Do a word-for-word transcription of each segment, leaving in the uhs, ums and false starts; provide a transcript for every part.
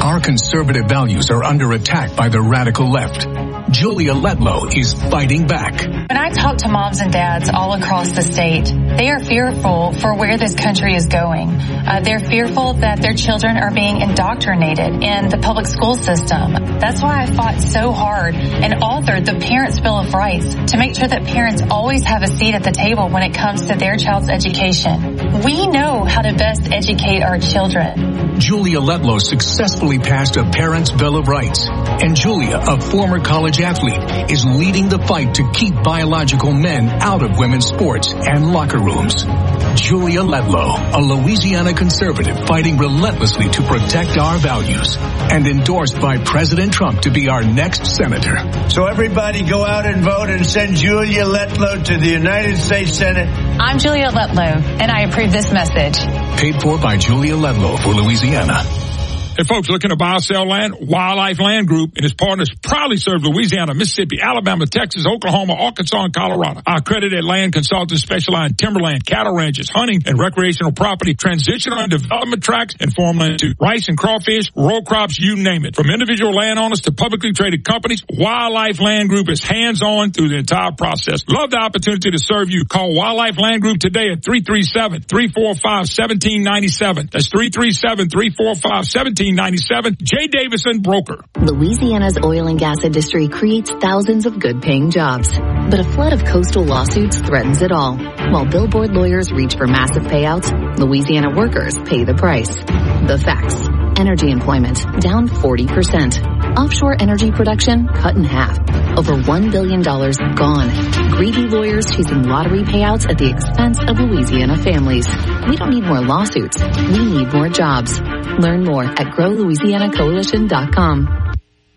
our conservative values are under attack by the radical left. Julia Letlow is fighting back. When I talk to moms and dads all across the state, they are fearful for where this country is going. Uh, they're fearful that their children are being indoctrinated in the public school system. That's why I fought so hard and authored the Parents' Bill of Rights to make sure that parents always have a seat at the table when it comes to their child's education. We know how to best educate our children. Julia Letlow successfully passed a Parents' Bill of Rights, and Julia, a former college athlete, is leading the fight to keep biological men out of women's sports and locker rooms. Julia Letlow, a Louisiana conservative fighting relentlessly to protect our values, and endorsed by President Trump to be our next senator. So everybody go out and vote and send Julia Letlow to the United States Senate. I'm Julia Letlow, and I approve this message. Paid for by Julia Letlow for Louisiana. Hey, folks, looking to buy or sell land? Wildlife Land Group and its partners proudly serve Louisiana, Mississippi, Alabama, Texas, Oklahoma, Arkansas, and Colorado. Our accredited land consultants specialize in timberland, cattle ranches, hunting, and recreational property, transitional and development tracts, and farmland too. Rice and crawfish, row crops, you name it. From individual landowners to publicly traded companies, Wildlife Land Group is hands-on through the entire process. Love the opportunity to serve you. Call Wildlife Land Group today at three three seven, three four five, one seven nine seven. That's three three seven, three four five, one seven ninety-seven. Jay Davison, broker. Louisiana's oil and gas industry creates thousands of good-paying jobs, but a flood of coastal lawsuits threatens it all. While billboard lawyers reach for massive payouts, Louisiana workers pay the price. The facts. Energy employment down forty percent. Offshore energy production cut in half. Over one billion dollars gone. Greedy lawyers chasing lottery payouts at the expense of Louisiana families. We don't need more lawsuits. We need more jobs. Learn more at grow louisiana coalition dot com.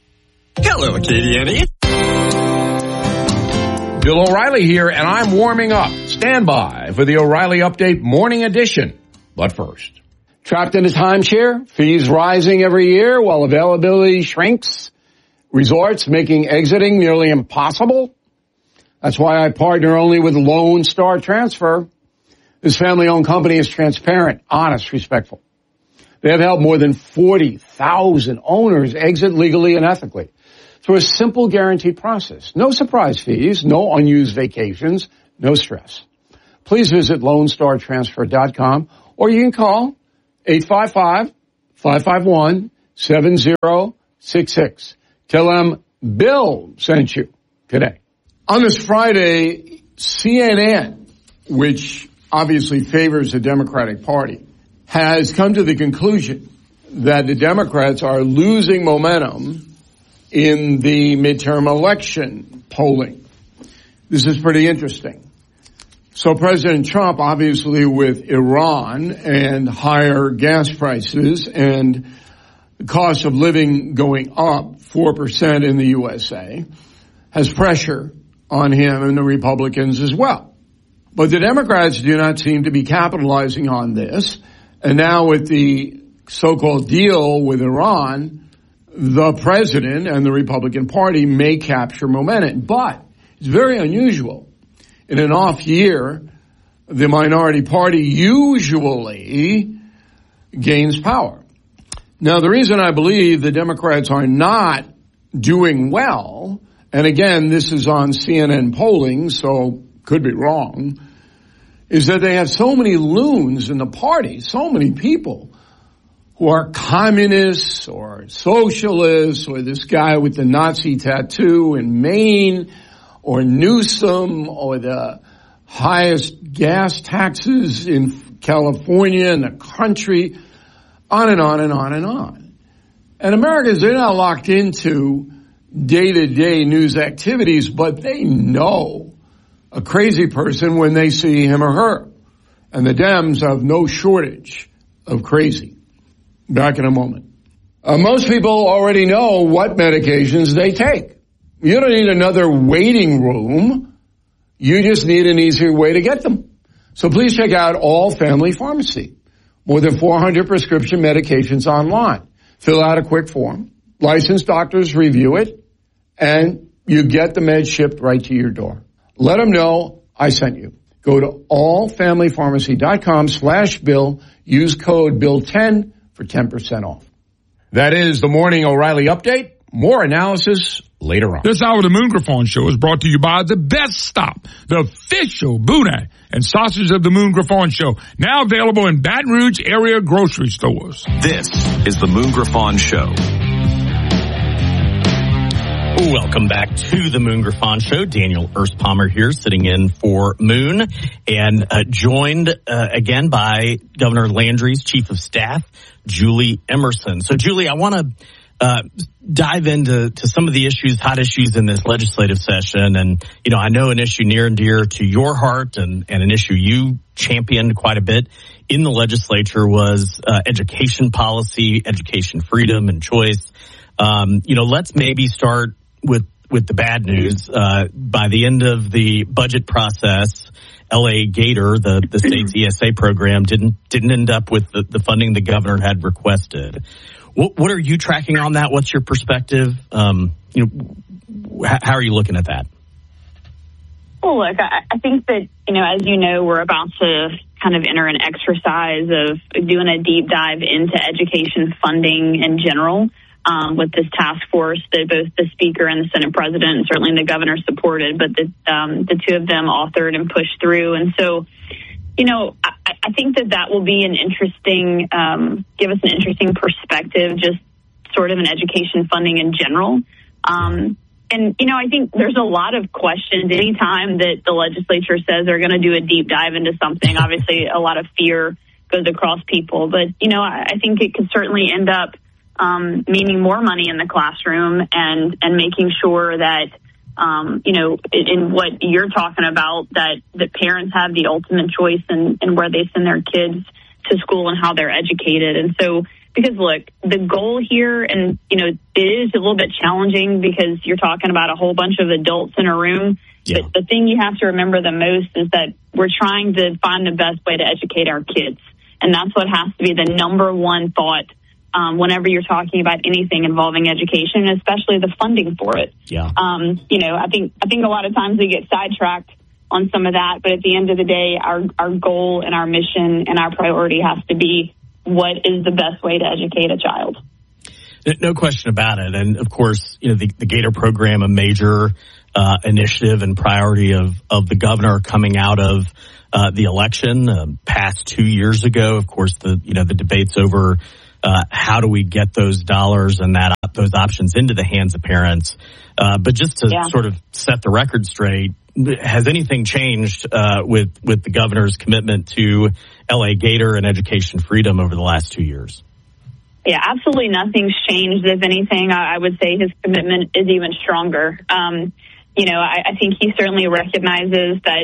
Hello, Acadiana. Bill O'Reilly here, and I'm warming up. Stand by for the O'Reilly Update Morning Edition. But first, trapped in a timeshare, fees rising every year while availability shrinks, resorts making exiting nearly impossible. That's why I partner only with Lone Star Transfer. This family-owned company is transparent, honest, respectful. They have helped more than forty thousand owners exit legally and ethically through a simple guaranteed process. No surprise fees, no unused vacations, no stress. Please visit lone star transfer dot com or you can call eight five five, five five one, seven zero six six. Tell them Bill sent you today. On this Friday, C N N, which obviously favors the Democratic Party, has come to the conclusion that the Democrats are losing momentum in the midterm election polling. This is pretty interesting. So President Trump, obviously with Iran and higher gas prices and the cost of living going up four percent in the U S A, has pressure on him and the Republicans as well. But the Democrats do not seem to be capitalizing on this. And now with the so-called deal with Iran, the president and the Republican Party may capture momentum. But it's very unusual. In an off year, the minority party usually gains power. Now, the reason I believe the Democrats are not doing well, and again, this is on C N N polling, so could be wrong, is that they have so many loons in the party, so many people who are communists or socialists, or this guy with the Nazi tattoo in Maine, or Newsom, or the highest gas taxes in California and the country, on and on and on and on. And Americans, they're not locked into day-to-day news activities, but they know a crazy person when they see him or her. And the Dems have no shortage of crazy. Back in a moment. Uh, most people already know what medications they take. You don't need another waiting room. You just need an easier way to get them. So please check out All Family Pharmacy. More than four hundred prescription medications online. Fill out a quick form. Licensed doctors review it. And you get the meds shipped right to your door. Let them know I sent you. Go to all family pharmacy dot com slash bill. Use code bill ten for ten percent off. That is the Morning O'Reilly Update. More analysis later on. This hour of the Moon Griffon Show is brought to you by The Best Stop, the official boudin and sausage of the Moon Griffon Show. Now available in Baton Rouge area grocery stores. This is the Moon Griffon Show. Welcome back to the Moon Griffon Show. Daniel Erspalmer here, sitting in for Moon, and uh, joined uh, again by Governor Landry's Chief of Staff, Julie Emerson. So, Julie, I want to uh, dive into to some of the issues, hot issues in this legislative session. And, you know, I know an issue near and dear to your heart and, and an issue you championed quite a bit in the legislature was uh, education policy, education freedom and choice. Um, you know, let's maybe start with with the bad news. Uh, by the end of the budget process, L A Gator, the, the state's E S A program, didn't didn't end up with the, the funding the governor had requested. What, what are you tracking on that? What's your perspective? Um, you know, how, how are you looking at that? Well, look, I, I think that, you know, as you know, we're about to kind of enter an exercise of doing a deep dive into education funding in general. Um, with this task force that both the Speaker and the Senate President and certainly the Governor supported, but the, um, the two of them authored and pushed through. And so, you know, I, I think that that will be an interesting, um, give us an interesting perspective, just sort of in education funding in general. Um, and, you know, I think there's a lot of questions anytime that the legislature says they're going to do a deep dive into something. Obviously, a lot of fear goes across people. But, you know, I, I think it could certainly end up Um, meaning more money in the classroom and, and making sure that, um, you know, in, in what you're talking about, that, that parents have the ultimate choice in, in where they send their kids to school and how they're educated. And so, because look, the goal here, and, you know, it is a little bit challenging because you're talking about a whole bunch of adults in a room. Yeah. But the thing you have to remember the most is that we're trying to find the best way to educate our kids. And that's what has to be the number one thought Um, whenever you're talking about anything involving education, and especially the funding for it. Yeah. Um, you know, I think I think a lot of times we get sidetracked on some of that, but at the end of the day, our our goal and our mission and our priority has to be what is the best way to educate a child. No question about it. And of course, you know, the, the Gator program, a major uh, initiative and priority of, of the governor coming out of uh, the election uh, past two years ago. Of course, the, you know, the debates over Uh, how do we get those dollars and that those options into the hands of parents? Uh, but just to yeah. sort of set the record straight, has anything changed uh, with with the governor's commitment to L A Gator and education freedom over the last two years? Yeah, absolutely nothing's changed. If anything, I, I would say his commitment is even stronger. Um, you know, I, I think he certainly recognizes that,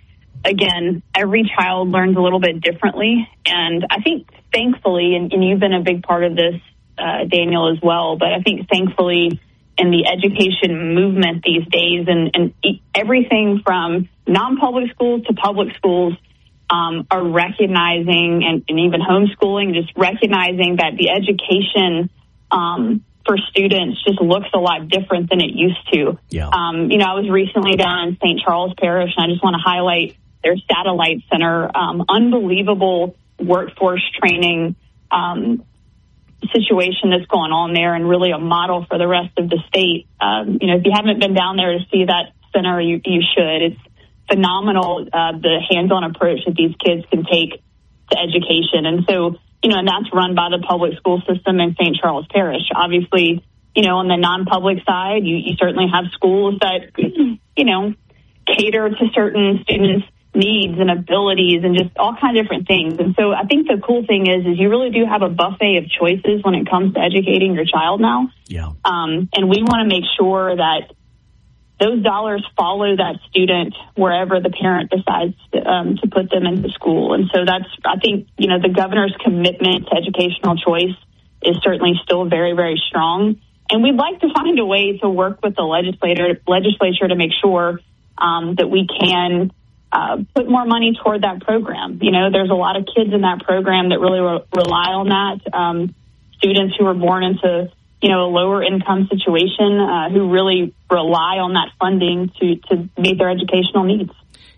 again, every child learns a little bit differently. And I think thankfully, and, and you've been a big part of this, uh, Daniel, as well, but I think thankfully in the education movement these days, and, and everything from non-public schools to public schools um, are recognizing, and, and even homeschooling, just recognizing that the education um, for students just looks a lot different than it used to. Yeah. Um, you know, I was recently down in Saint Charles Parish, and I just want to highlight their satellite center, um, unbelievable workforce training um, situation that's going on there, and really a model for the rest of the state. Um, you know, if you haven't been down there to see that center, you, you should. It's phenomenal, uh, the hands-on approach that these kids can take to education. And so, you know, and that's run by the public school system in Saint Charles Parish. Obviously, you know, on the non-public side, you, you certainly have schools that, you know, cater to certain students' needs and abilities and just all kinds of different things. And so I think the cool thing is, is you really do have a buffet of choices when it comes to educating your child now. Yeah. Um, and we want to make sure that those dollars follow that student wherever the parent decides to, um, to put them into school. And so that's, I think, you know, the governor's commitment to educational choice is certainly still very, very strong. And we'd like to find a way to work with the legislator, legislature to make sure um, that we can Uh, put more money toward that program. You know, there's a lot of kids in that program that really re- rely on that. Um, students who were born into, you know, a lower income situation uh, who really rely on that funding to, to meet their educational needs.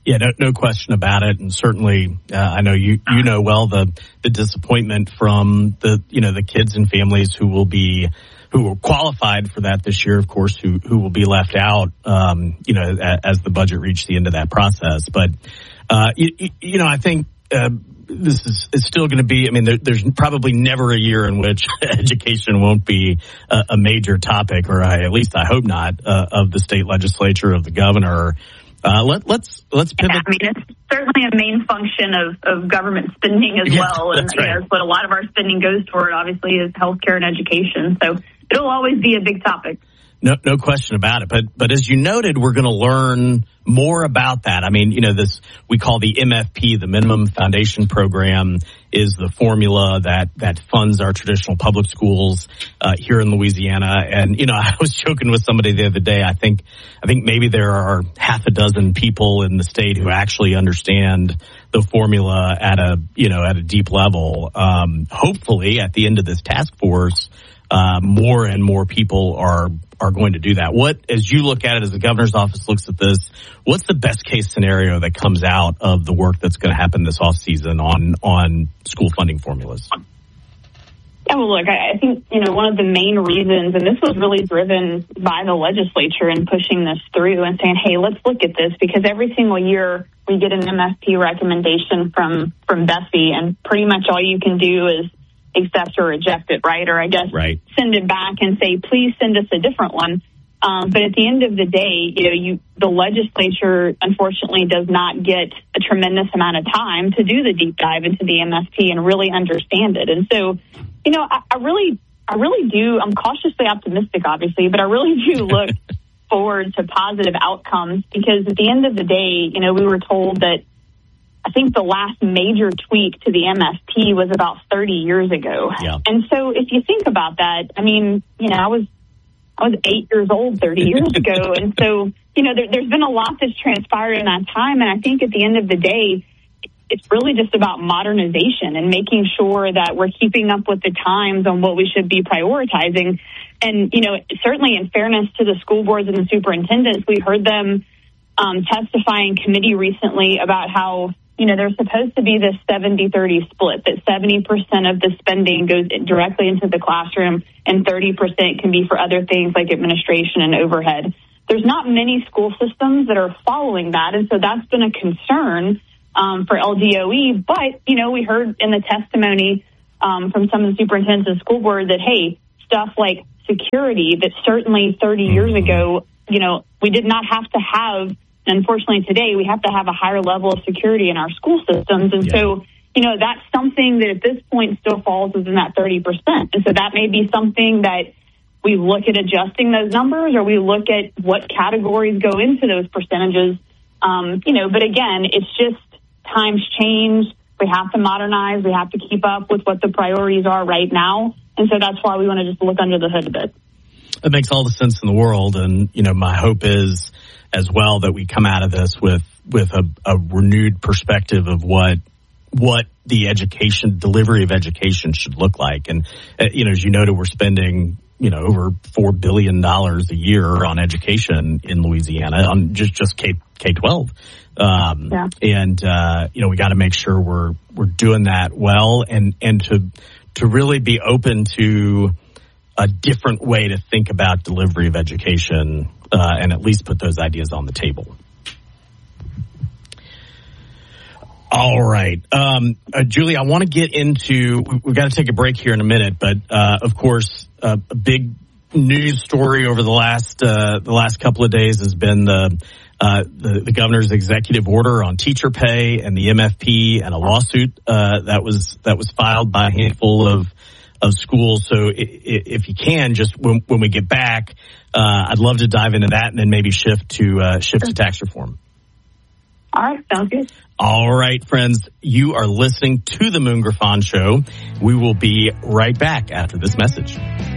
Yeah, no, no question about it, and certainly, uh, I know you you know well the the disappointment from the you know the kids and families who will be who were qualified for that this year, of course, who who will be left out, um, you know, as, as the budget reached the end of that process. But uh, you, you know, I think. Uh, This is, is still going to be, I mean, there, there's probably never a year in which education won't be a, a major topic, or I, at least I hope not, uh, of the state legislature, of the governor. Uh, let, let's, let's pivot. Yeah, I mean, it's certainly a main function of, of government spending as yeah, well. And that's right. you know, what a lot of our spending goes toward, obviously, is healthcare and education. So it'll always be a big topic. No, no question about it. But, but as you noted, we're going to learn more about that. I mean, you know, this, we call the M F P, the Minimum Foundation Program, is the formula that, that funds our traditional public schools, uh, here in Louisiana. And, you know, I was joking with somebody the other day. I think, I think maybe there are half a dozen people in the state who actually understand the formula at a, you know, at a deep level. Um, hopefully at the end of this task force, uh, more and more people are, are going to do that. What, as you look at it, as the governor's office looks at this, what's the best case scenario that comes out of the work that's going to happen this off season on, on school funding formulas? Yeah, well, look, I, I think, you know, one of the main reasons, and this was really driven by the legislature in pushing this through and saying, hey, let's look at this, because every single year we get an M F P recommendation from, from B E S I, and pretty much all you can do is accept or reject it, right? Or I guess right. send it back and say, please send us a different one. Um, but at the end of the day, you know, you, the legislature, unfortunately, does not get a tremendous amount of time to do the deep dive into the M F P and really understand it. And so, you know, I, I really, I really do, I'm cautiously optimistic, obviously, but I really do look forward to positive outcomes, because at the end of the day, you know, we were told that I think the last major tweak to the M F P was about thirty years ago. Yeah. And so if you think about that, I mean, you know, I was I was eight years old thirty years ago. And so, you know, there, there's been a lot that's transpired in that time. And I think at the end of the day, it's really just about modernization and making sure that we're keeping up with the times on what we should be prioritizing. And, you know, certainly in fairness to the school boards and the superintendents, we heard them um, testify in committee recently about how, you know, there's supposed to be this seventy thirty split, that seventy percent of the spending goes directly into the classroom and thirty percent can be for other things like administration and overhead. There's not many school systems that are following that, and so that's been a concern um, for L D O E. But, you know, we heard in the testimony um, from some of the superintendents of the school board that, hey, stuff like security that certainly thirty years ago, you know, we did not have to have. Unfortunately, today we have to have a higher level of security in our school systems. And yeah. so, you know, that's something that at this point still falls within that thirty percent. And so that may be something that we look at adjusting those numbers, or we look at what categories go into those percentages. Um, you know, but again, it's just times change. We have to modernize. We have to keep up with what the priorities are right now. And so that's why we want to just look under the hood a bit. It makes all the sense in the world. And, you know, my hope is as well that we come out of this with, with a, a renewed perspective of what, what the education, delivery of education should look like. And, uh, you know, as you noted, we're spending, you know, over four billion dollars a year on education in Louisiana, on just, just K, K twelve. Um, yeah. and, uh, you know, we got to make sure we're, we're doing that well, and, and to, to really be open to a different way to think about delivery of education, uh, and at least put those ideas on the table. All right. Um, uh, Julie, I want to get into, we've got to take a break here in a minute, but, uh, of course, uh, a big news story over the last, uh, the last couple of days has been the, uh, the, the governor's executive order on teacher pay and the M F P, and a lawsuit, uh, that was, that was filed by a handful of, of schools. So if you can, just when, when we get back, uh, I'd love to dive into that and then maybe shift to, uh, shift to tax reform. All right. Sounds good. All right, friends, you are listening to the Moon Griffon Show. We will be right back after this message.